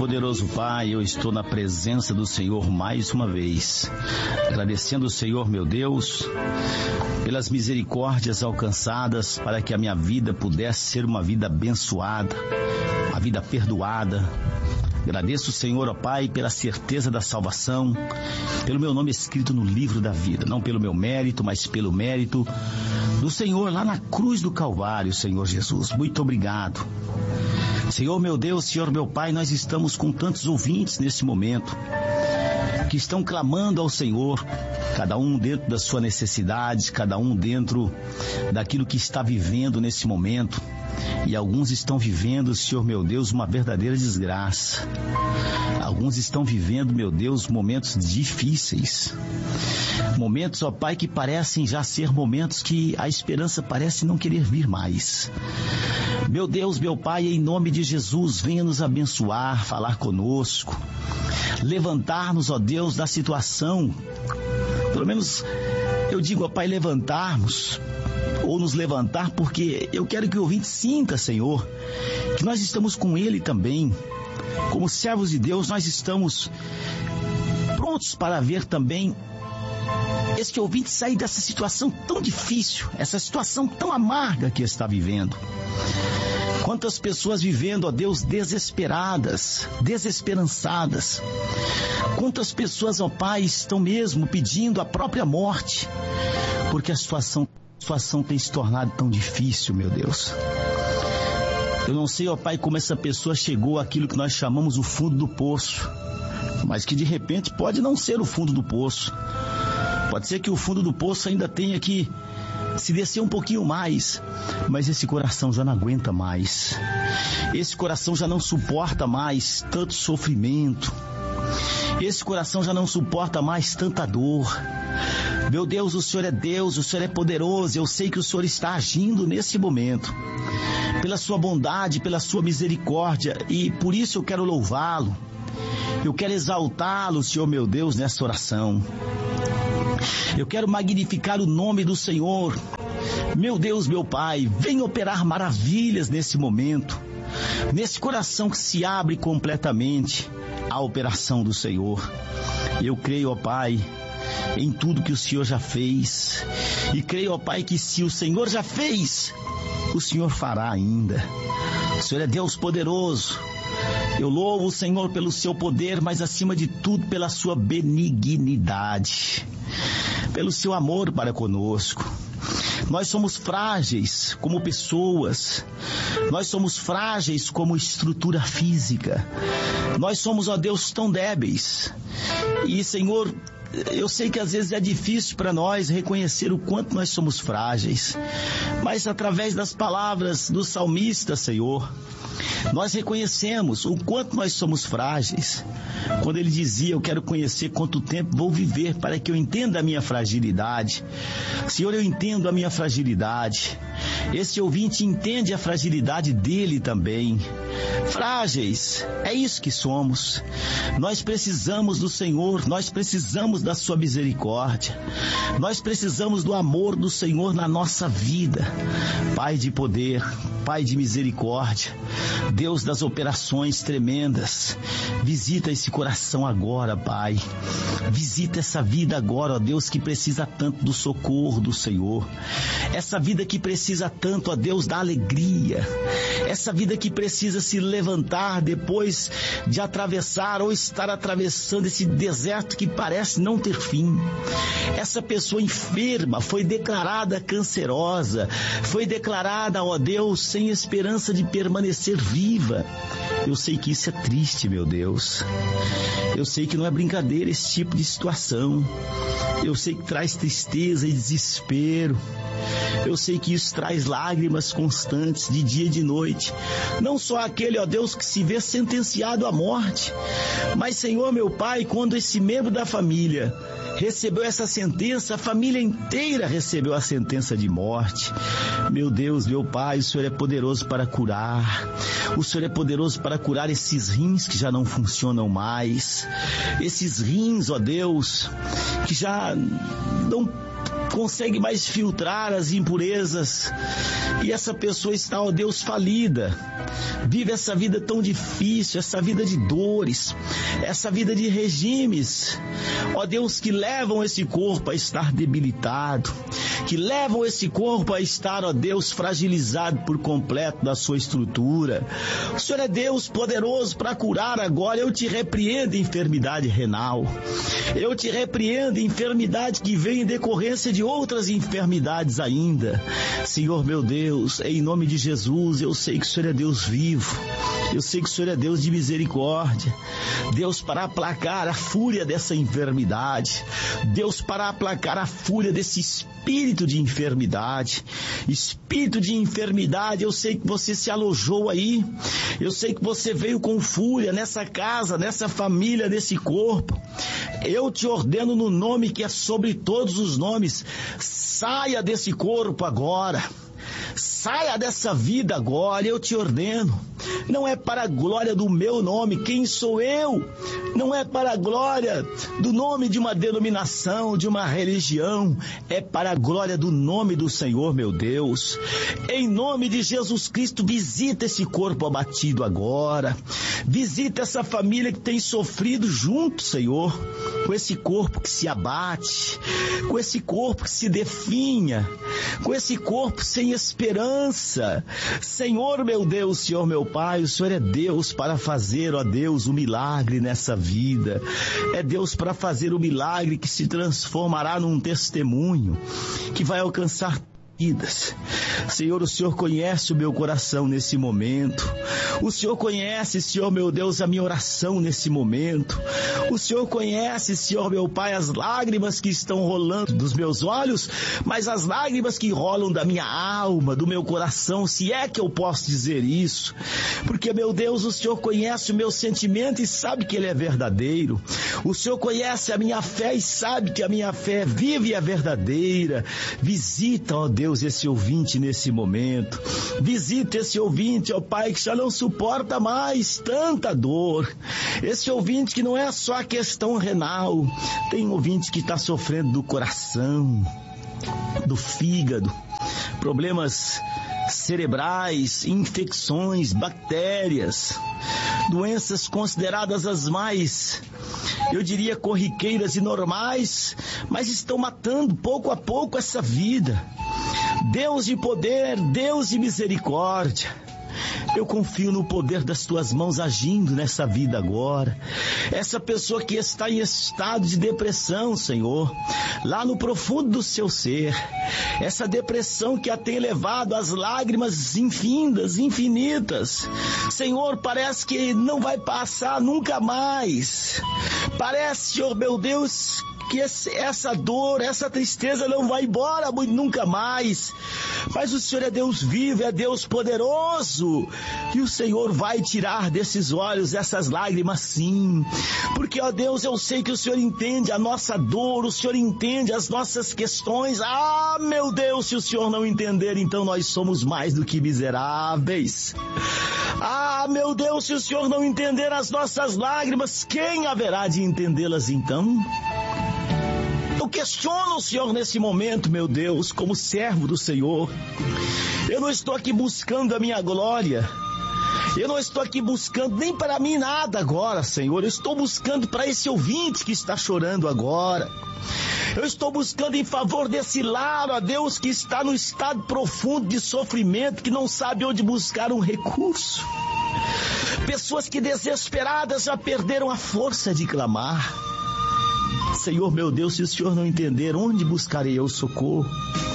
poderoso Pai, eu estou na presença do Senhor mais uma vez, agradecendo o Senhor, meu Deus, pelas misericórdias alcançadas para que a minha vida pudesse ser uma vida abençoada, uma vida perdoada. Agradeço o Senhor, ó Pai, pela certeza da salvação, pelo meu nome escrito no livro da vida, não pelo meu mérito, mas pelo mérito do Senhor lá na cruz do Calvário, Senhor Jesus. Muito obrigado. Senhor meu Deus, Senhor meu Pai, nós estamos com tantos ouvintes nesse momento, que estão clamando ao Senhor, cada um dentro da sua necessidade, cada um dentro daquilo que está vivendo nesse momento. E alguns estão vivendo, Senhor meu Deus, uma verdadeira desgraça. Alguns estão vivendo, meu Deus, momentos difíceis. Momentos, ó Pai, que parecem já ser momentos que a esperança parece não querer vir mais. Meu Deus, meu Pai, em nome de Jesus, venha nos abençoar, falar conosco, levantar-nos, ó Deus, da situação. Pelo menos eu digo, ó Pai, levantarmos, ou nos levantar, porque eu quero que o ouvinte sinta, Senhor, que nós estamos com Ele também. Como servos de Deus, nós estamos prontos para ver também este ouvinte sair dessa situação tão difícil, essa situação tão amarga que está vivendo. Quantas pessoas vivendo, ó Deus, desesperadas, desesperançadas. Quantas pessoas, ó Pai, estão mesmo pedindo a própria morte, porque a situação tem se tornado tão difícil, meu Deus. Eu não sei, ó Pai, como essa pessoa chegou àquilo que nós chamamos o fundo do poço, mas que de repente pode não ser o fundo do poço. Pode ser que o fundo do poço ainda tenha que se descer um pouquinho mais, mas esse coração já não aguenta mais. Esse coração já não suporta mais tanto sofrimento. Esse coração já não suporta mais tanta dor. Meu Deus, o Senhor é Deus, o Senhor é poderoso. Eu sei que o Senhor está agindo nesse momento, pela sua bondade, pela sua misericórdia, e por isso eu quero louvá-lo. Eu quero exaltá-lo, Senhor meu Deus, nessa oração. Eu quero magnificar o nome do Senhor. Meu Deus, meu Pai, vem operar maravilhas nesse momento, nesse coração que se abre completamente à operação do Senhor. Eu creio, ó Pai, em tudo que o Senhor já fez, e creio, ó Pai, que se o Senhor já fez, o Senhor fará ainda. O Senhor é Deus poderoso. Eu louvo o Senhor pelo seu poder, mas acima de tudo pela sua benignidade, pelo seu amor para conosco. Nós somos frágeis como pessoas, nós somos frágeis como estrutura física, nós somos, ó Deus, tão débeis. E, Senhor, eu sei que às vezes é difícil para nós reconhecer o quanto nós somos frágeis, mas através das palavras do salmista, Senhor, nós reconhecemos o quanto nós somos frágeis. Quando ele dizia, eu quero conhecer quanto tempo vou viver para que eu entenda a minha fragilidade. Senhor, eu entendo a minha fragilidade. Esse ouvinte entende a fragilidade dele também. Frágeis, é isso que somos. Nós precisamos do Senhor, nós precisamos da sua misericórdia. Nós precisamos do amor do Senhor na nossa vida. Pai de poder, Pai de misericórdia, Deus das operações tremendas, visita esse coração agora, Pai. Visita essa vida agora, ó Deus, que precisa tanto do socorro do Senhor. Essa vida que precisa tanto, ó Deus, da alegria. Essa vida que precisa se levantar depois de atravessar ou estar atravessando esse deserto que parece não ter fim. Essa pessoa enferma foi declarada cancerosa, foi declarada, ó Deus, sem esperança de permanecer viva. Eu sei que isso é triste, meu Deus. Eu sei que não é brincadeira esse tipo de situação. Eu sei que traz tristeza e desespero. Eu sei que isso traz lágrimas constantes de dia e de noite. Não só aquele, ó Deus, que se vê sentenciado à morte, mas, Senhor, meu Pai, quando esse membro da família recebeu essa sentença, a família inteira recebeu a sentença de morte. Meu Deus, meu Pai, o Senhor é poderoso para curar. O Senhor é poderoso para curar esses rins que já não funcionam mais. Esses rins, ó Deus, que já não consegue mais filtrar as impurezas. E essa pessoa está, ó Deus, falida. Vive essa vida tão difícil, essa vida de dores, essa vida de regimes, ó Deus, que levam esse corpo a estar debilitado, que levam esse corpo a estar, ó Deus, fragilizado por completo da sua estrutura. O Senhor é Deus poderoso para curar agora. Eu te repreendo enfermidade renal. Eu te repreendo enfermidade que vem em decorrência de outras enfermidades ainda. Senhor meu Deus, em nome de Jesus, eu sei que o Senhor é Deus vivo. Eu sei que o Senhor é Deus de misericórdia. Deus, para aplacar a fúria dessa enfermidade. Deus, para aplacar a fúria desse espírito de enfermidade. Espírito de enfermidade, eu sei que você se alojou aí. Eu sei que você veio com fúria nessa casa, nessa família, nesse corpo. Eu te ordeno no nome que é sobre todos os nomes. Saia desse corpo agora. Saia dessa vida agora, eu te ordeno. Não é para a glória do meu nome, quem sou eu? Não é para a glória do nome de uma denominação, de uma religião. É para a glória do nome do Senhor, meu Deus. Em nome de Jesus Cristo, visita esse corpo abatido agora. Visita essa família que tem sofrido junto, Senhor, com esse corpo que se abate, com esse corpo que se definha, com esse corpo sem esperança. Senhor, meu Deus, Senhor, meu Pai, o Senhor é Deus para fazer, ó Deus, um milagre nessa vida. É Deus para fazer o milagre que se transformará num testemunho, que vai alcançar vidas. Senhor, o Senhor conhece o meu coração nesse momento. O Senhor conhece, Senhor meu Deus, a minha oração nesse momento. O Senhor conhece, Senhor meu Pai, as lágrimas que estão rolando dos meus olhos, mas as lágrimas que rolam da minha alma, do meu coração, se é que eu posso dizer isso. Porque, meu Deus, o Senhor conhece o meu sentimento e sabe que ele é verdadeiro. O Senhor conhece a minha fé e sabe que a minha fé vive e é verdadeira. Visita, ó Deus, esse ouvinte nesse momento. Visita esse ouvinte, ó Pai, que já não suporta mais tanta dor. Esse ouvinte que não é só a questão renal. Tem ouvinte que está sofrendo do coração, do fígado, problemas cerebrais, infecções, bactérias, doenças consideradas as mais, eu diria, corriqueiras e normais, mas estão matando pouco a pouco essa vida. Deus de poder, Deus de misericórdia, eu confio no poder das tuas mãos agindo nessa vida agora. Essa pessoa que está em estado de depressão, Senhor, lá no profundo do seu ser, essa depressão que a tem levado às lágrimas infindas, infinitas. Senhor, parece que não vai passar nunca mais. Parece, Senhor meu Deus, que essa dor, essa tristeza não vai embora nunca mais. Mas o Senhor é Deus vivo, é Deus poderoso. E o Senhor vai tirar desses olhos essas lágrimas, sim. Porque, ó Deus, eu sei que o Senhor entende a nossa dor, o Senhor entende as nossas questões. Ah, meu Deus, se o Senhor não entender, então nós somos mais do que miseráveis. Ah, meu Deus, se o Senhor não entender as nossas lágrimas, quem haverá de entendê-las então? Eu questiono o Senhor nesse momento, meu Deus, como servo do Senhor. Eu não estou aqui buscando a minha glória. Eu não estou aqui buscando nem para mim nada agora, Senhor. Eu estou buscando para esse ouvinte que está chorando agora. Eu estou buscando em favor desse lar, ó Deus, que está no estado profundo de sofrimento, que não sabe onde buscar um recurso. Pessoas que desesperadas já perderam a força de clamar. Senhor meu Deus, se o Senhor não entender, onde buscarei eu socorro?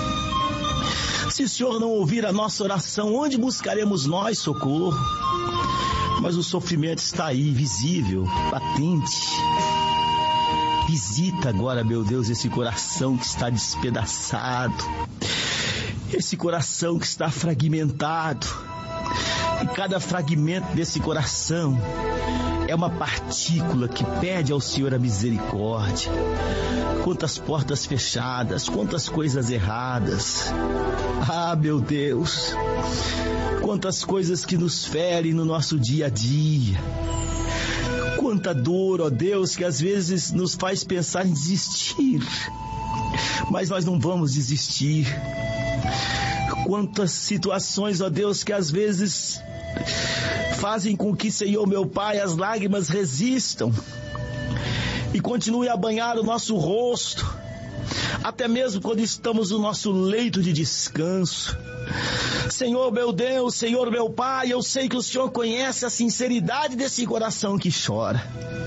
Se o Senhor não ouvir a nossa oração, onde buscaremos nós socorro? Mas o sofrimento está aí, visível, patente. Visita agora, meu Deus, esse coração que está despedaçado, esse coração que está fragmentado. E cada fragmento desse coração é uma partícula que pede ao Senhor a misericórdia. Quantas portas fechadas, quantas coisas erradas. Ah, meu Deus, quantas coisas que nos ferem no nosso dia a dia. Quanta dor, ó Deus, que às vezes nos faz pensar em desistir. mas nós não vamos desistir. Quantas situações, ó Deus, que às vezes fazem com que, Senhor meu Pai, as lágrimas resistam e continuem a banhar o nosso rosto, até mesmo quando estamos no nosso leito de descanso. Senhor meu Deus, Senhor meu Pai, eu sei que o Senhor conhece a sinceridade desse coração que chora.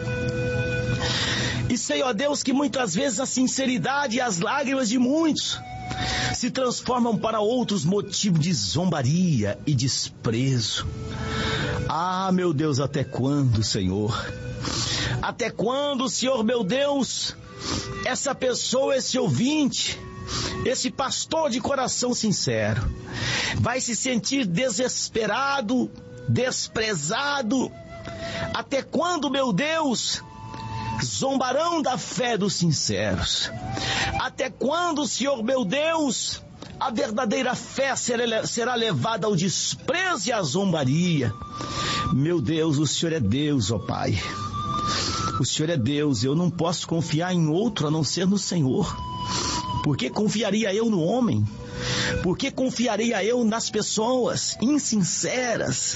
E sei, ó Deus, que muitas vezes a sinceridade e as lágrimas de muitos se transformam para outros motivo de zombaria e desprezo. Ah, meu Deus, até quando, Senhor? Até quando, Senhor meu Deus, essa pessoa, esse ouvinte, esse pastor de coração sincero, vai se sentir desesperado, desprezado? Até quando, meu Deus, zombarão da fé dos sinceros? Até quando, Senhor meu Deus, a verdadeira fé será levada ao desprezo e à zombaria? Meu Deus, o Senhor é Deus, ó Pai. O Senhor é Deus, eu não posso confiar em outro a não ser no Senhor. Por que confiaria eu no homem? Por que confiaria eu nas pessoas insinceras?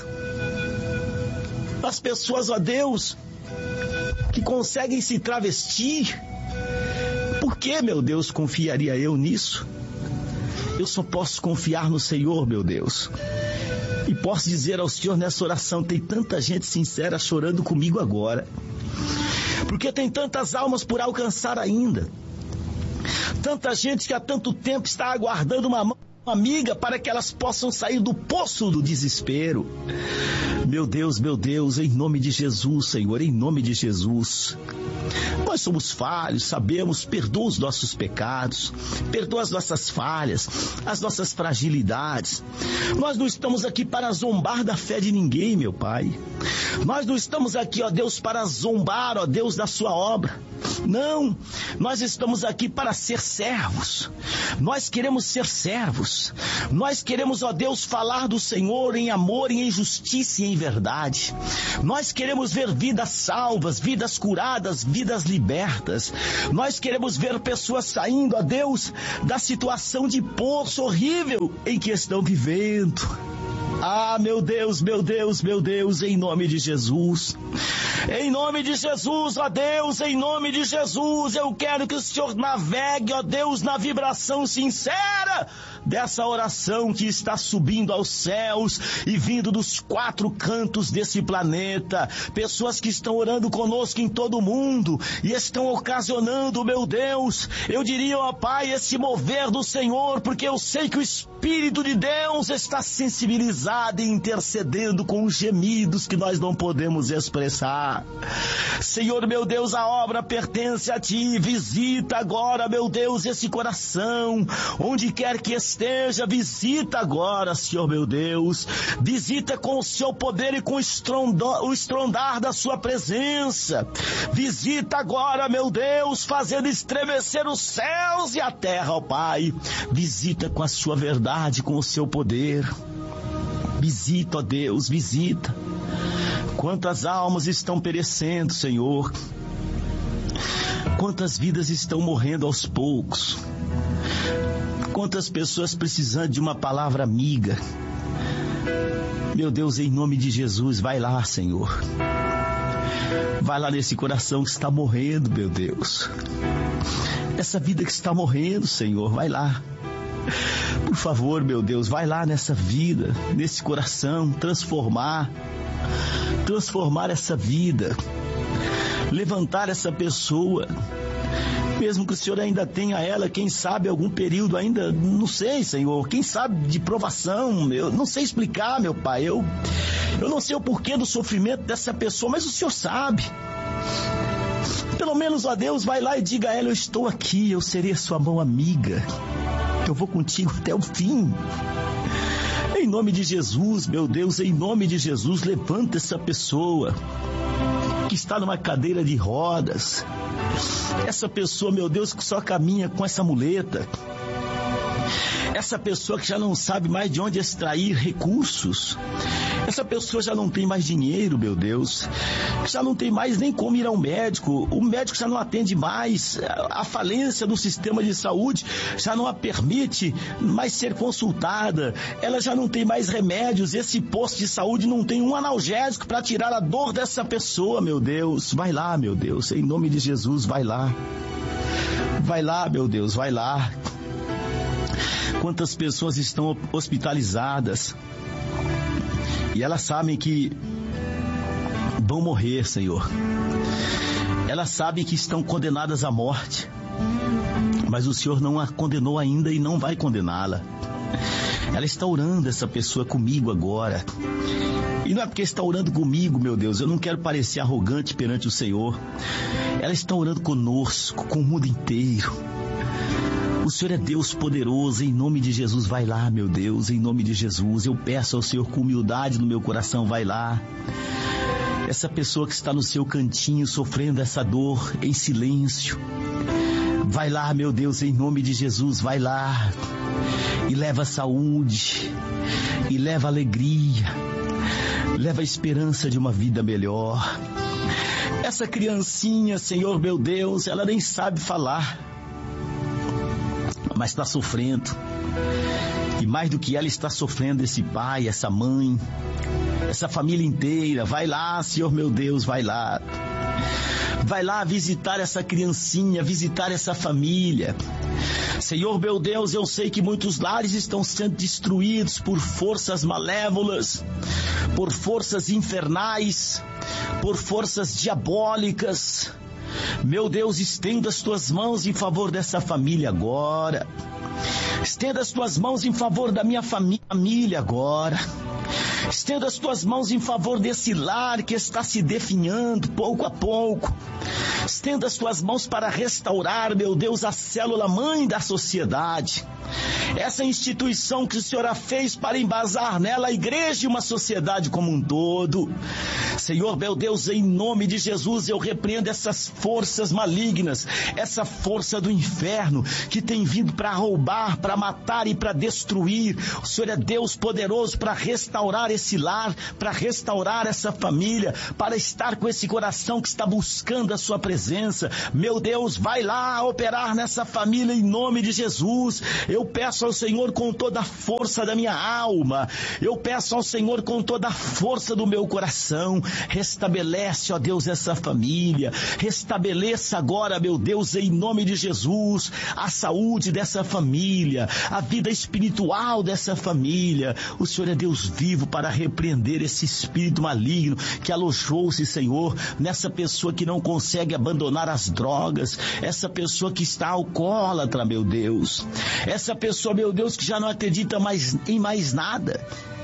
As pessoas, ó Deus, que conseguem se travestir. Por que, meu Deus, confiaria eu nisso? Eu só posso confiar no Senhor, meu Deus. E posso dizer ao Senhor nessa oração, tem tanta gente sincera chorando comigo agora, porque tem tantas almas por alcançar ainda. Tanta gente que há tanto tempo está aguardando uma mão amiga para que elas possam sair do poço do desespero. Meu Deus, em nome de Jesus, Senhor, em nome de Jesus. Nós somos falhos, sabemos, perdoa os nossos pecados, perdoa as nossas falhas, as nossas fragilidades. Nós não estamos aqui para zombar da fé de ninguém, meu Pai. Nós não estamos aqui, ó Deus, para zombar, ó Deus, da sua obra. Não, nós estamos aqui para ser servos. Nós queremos ser servos. Nós queremos, ó Deus, falar do Senhor em amor, em justiça e em verdade. Nós queremos ver vidas salvas, vidas curadas, vidas libertas. Nós queremos ver pessoas saindo, ó Deus, da situação de poço horrível em que estão vivendo. Ah, meu Deus, em nome de Jesus. Em nome de Jesus, ó Deus, em nome de Jesus, eu quero que o Senhor navegue, ó Deus, na vibração sincera dessa oração que está subindo aos céus e vindo dos 4 cantos desse planeta. Pessoas que estão orando conosco em todo o mundo e estão ocasionando, meu Deus, eu diria, ó Pai, esse mover do Senhor, porque eu sei que o Espírito de Deus está sensibilizado e intercedendo com os gemidos que nós não podemos expressar. Senhor, meu Deus, a obra pertence a Ti. Visita agora, meu Deus, esse coração, onde quer que esteja, visita agora, Senhor, meu Deus. Visita com o Seu poder e com o estrondar da Sua presença. Visita agora, meu Deus, fazendo estremecer os céus e a terra, ó Pai. Visita com a Sua verdade, com o Seu poder. Visita, ó Deus, visita. Quantas almas estão perecendo, Senhor. Quantas vidas estão morrendo aos poucos. Quantas pessoas precisando de uma palavra amiga. Meu Deus, em nome de Jesus, vai lá, Senhor. Vai lá nesse coração que está morrendo, meu Deus. Essa vida que está morrendo, Senhor, vai lá. Por favor, meu Deus, vai lá nessa vida, nesse coração, transformar essa vida, levantar essa pessoa, mesmo que o Senhor ainda tenha ela, quem sabe algum período ainda, não sei, Senhor, quem sabe de provação, eu não sei explicar, meu Pai, eu não sei o porquê do sofrimento dessa pessoa, mas o Senhor sabe. Pelo menos, ó Deus, vai lá e diga a ela, eu estou aqui, eu serei a sua mão amiga, eu vou contigo até o fim. Em nome de Jesus, meu Deus, em nome de Jesus, levanta essa pessoa que está numa cadeira de rodas. Essa pessoa, meu Deus, que só caminha com essa muleta. Essa pessoa que já não sabe mais de onde extrair recursos. Essa pessoa já não tem mais dinheiro, meu Deus. Já não tem mais nem como ir ao médico. O médico já não atende mais. A falência do sistema de saúde já não a permite mais ser consultada. Ela já não tem mais remédios. Esse posto de saúde não tem um analgésico para tirar a dor dessa pessoa, meu Deus. Vai lá, meu Deus. Em nome de Jesus, vai lá. Vai lá, meu Deus, vai lá. Quantas pessoas estão hospitalizadas e elas sabem que vão morrer, Senhor. Elas sabem que estão condenadas à morte, mas o Senhor não a condenou ainda e não vai condená-la. Ela está orando, essa pessoa, comigo agora. E não é porque está orando comigo, meu Deus, eu não quero parecer arrogante perante o Senhor. Ela está orando conosco, com o mundo inteiro. O Senhor é Deus poderoso, em nome de Jesus, vai lá, meu Deus, em nome de Jesus. Eu peço ao Senhor com humildade no meu coração, vai lá. Essa pessoa que está no seu cantinho, sofrendo essa dor em silêncio. Vai lá, meu Deus, em nome de Jesus, vai lá. E leva saúde, e leva alegria, leva a esperança de uma vida melhor. Essa criancinha, Senhor, meu Deus, ela nem sabe falar, mas está sofrendo. E mais do que ela está sofrendo, esse pai, essa mãe, essa família inteira. Vai lá, Senhor meu Deus, vai lá. Vai lá visitar essa criancinha, visitar essa família. Senhor meu Deus, eu sei que muitos lares estão sendo destruídos por forças malévolas, por forças infernais, por forças diabólicas. Meu Deus, estenda as tuas mãos em favor dessa família agora. Estenda as tuas mãos em favor da minha família agora. Estenda as tuas mãos em favor desse lar que está se definhando pouco a pouco. Estenda as tuas mãos para restaurar, meu Deus, a célula mãe da sociedade. Essa instituição que o Senhor a fez para embasar nela a igreja e uma sociedade como um todo. Senhor, meu Deus, em nome de Jesus, eu repreendo essas forças malignas, essa força do inferno que tem vindo para roubar, para matar e para destruir. O Senhor é Deus poderoso para restaurar esse lar, para restaurar essa família, para estar com esse coração que está buscando a sua presença. Meu Deus, vai lá operar nessa família em nome de Jesus. Eu peço ao Senhor com toda a força da minha alma, eu peço ao Senhor com toda a força do meu coração. Restabelece, ó Deus, essa família. Restabeleça agora, meu Deus, em nome de Jesus, a saúde dessa família, a vida espiritual dessa família. O Senhor é Deus vivo para repreender esse espírito maligno que alojou-se, Senhor, nessa pessoa que não consegue abandonar as drogas, essa pessoa que está alcoólatra, meu Deus, essa pessoa, meu Deus, que já não acredita mais em mais nada.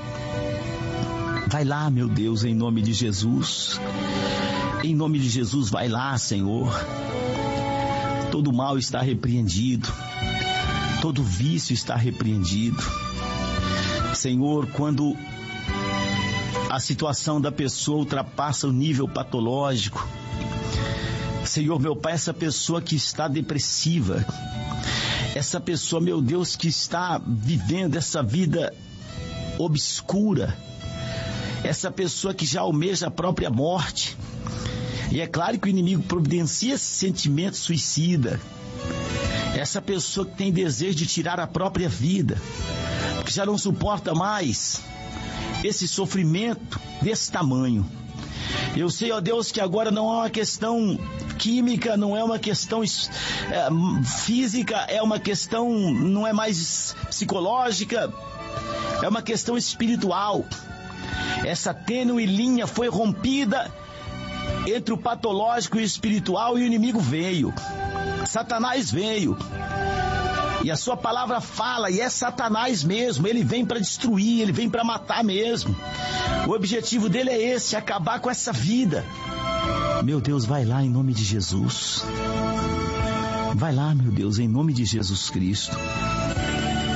Vai lá, meu Deus, em nome de Jesus. Em nome de Jesus, vai lá, Senhor. Todo mal está repreendido. Todo vício está repreendido. Senhor, quando a situação da pessoa ultrapassa o nível patológico, Senhor, meu Pai, essa pessoa que está depressiva, essa pessoa, meu Deus, que está vivendo essa vida obscura, essa pessoa que já almeja a própria morte. E é claro que o inimigo providencia esse sentimento suicida. Essa pessoa que tem desejo de tirar a própria vida, que já não suporta mais esse sofrimento desse tamanho. Eu sei, ó Deus, que agora não é uma questão química, não é uma questão física, é uma questão, não é mais psicológica, é uma questão espiritual. Essa tênue linha foi rompida entre o patológico e o espiritual, e o inimigo veio. Satanás veio. E a sua palavra fala, e é Satanás mesmo, ele vem para destruir, ele vem para matar mesmo. O objetivo dele é esse, acabar com essa vida. Meu Deus, vai lá em nome de Jesus. Vai lá, meu Deus, em nome de Jesus Cristo.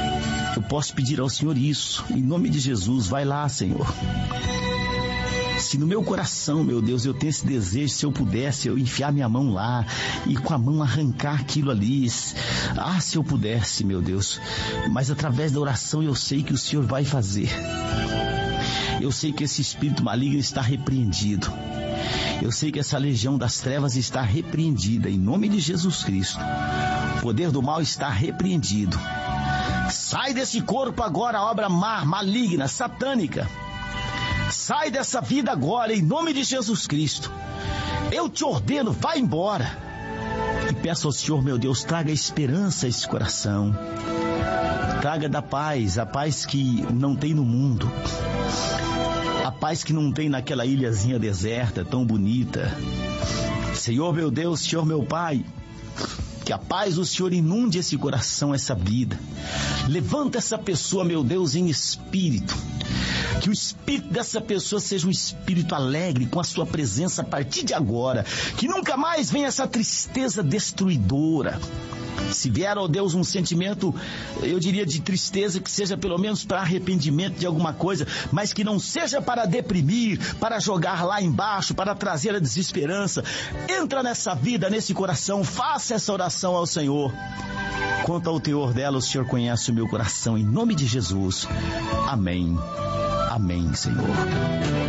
Eu posso pedir ao Senhor isso, em nome de Jesus, vai lá, Senhor. Se Se no meu coração, meu Deus, eu tenho esse desejo, se eu pudesse, eu enfiar minha mão lá e com a mão arrancar aquilo ali. Se eu pudesse, meu Deus. Mas através da oração eu sei que o Senhor vai fazer. Eu sei que esse espírito maligno está repreendido. Eu sei que essa legião das trevas está repreendida em nome de Jesus Cristo. O poder do mal está repreendido. Sai desse corpo agora, obra maligna, satânica. Sai dessa vida agora, em nome de Jesus Cristo. Eu te ordeno, vai embora. E peço ao Senhor, meu Deus, traga esperança a esse coração. Traga da paz, a paz que não tem no mundo. A paz que não tem naquela ilhazinha deserta, tão bonita. Senhor, meu Deus, Senhor, meu Pai, que a paz do Senhor inunde esse coração, essa vida. Levanta essa pessoa, meu Deus, em espírito. Que o espírito dessa pessoa seja um espírito alegre com a sua presença a partir de agora. Que nunca mais venha essa tristeza destruidora. Se vier, ó Deus, um sentimento, eu diria de tristeza, que seja pelo menos para arrependimento de alguma coisa, mas que não seja para deprimir, para jogar lá embaixo, para trazer a desesperança. Entra nessa vida, nesse coração, faça essa oração ao Senhor. Quanto ao teor dela, o Senhor conhece o meu coração, em nome de Jesus. Amém. Amém, Senhor.